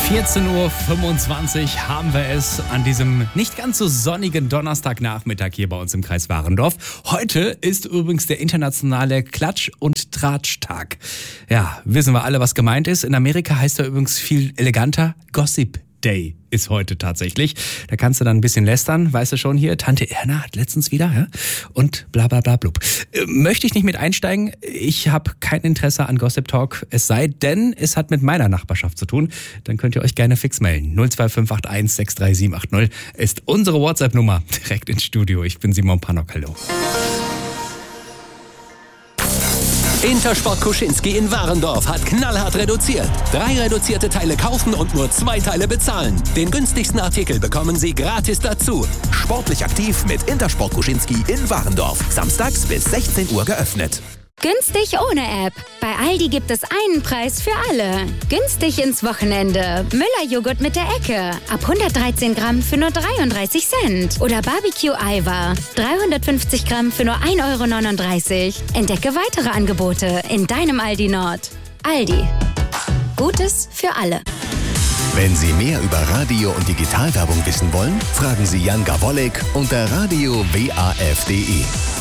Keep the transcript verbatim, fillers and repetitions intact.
vierzehn Uhr fünfundzwanzig haben wir es an diesem nicht ganz so sonnigen Donnerstagnachmittag hier bei uns im Kreis Warendorf. Heute ist übrigens der internationale Klatsch- und Tratsch-Tag. Ja, wissen wir alle, was gemeint ist. In Amerika heißt er übrigens viel eleganter Gossip Day ist heute tatsächlich. Da kannst du dann ein bisschen lästern, weißt du schon hier, Tante Erna hat letztens wieder, ja? Und bla bla bla blub. Äh, möchte ich nicht mit einsteigen. Ich habe kein Interesse an Gossip Talk, es sei denn, es hat mit meiner Nachbarschaft zu tun. Dann könnt ihr euch gerne fix melden. null zwei fünf acht eins sechs drei sieben acht null ist unsere WhatsApp-Nummer. Direkt ins Studio. Ich bin Simon Panok, hallo. Intersport Kuschinski in Warendorf hat knallhart reduziert. Drei reduzierte Teile kaufen und nur zwei Teile bezahlen. Den günstigsten Artikel bekommen Sie gratis dazu. Sportlich aktiv mit Intersport Kuschinski in Warendorf. Samstags bis sechzehn Uhr geöffnet. Günstig ohne App. Bei Aldi gibt es einen Preis für alle. Günstig ins Wochenende. Müller-Joghurt mit der Ecke. Ab hundertdreizehn Gramm für nur dreiunddreißig Cent. Oder Barbecue-Eiweiß. dreihundertfünfzig Gramm für nur ein Euro neununddreißig. Entdecke weitere Angebote in deinem Aldi Nord. Aldi. Gutes für alle. Wenn Sie mehr über Radio- und Digitalwerbung wissen wollen, fragen Sie Jan Gawolek unter radio w a f punkt d e.